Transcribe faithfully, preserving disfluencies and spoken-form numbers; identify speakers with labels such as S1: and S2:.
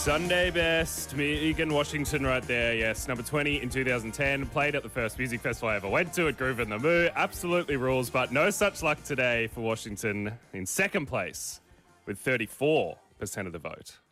S1: Sunday Best, Megan Washington right there, yes. Number twenty in two thousand ten, played at the first music festival I ever went to at Groove in the Moo. Absolutely rules, but no such luck today for Washington in second place with thirty-four percent of the vote.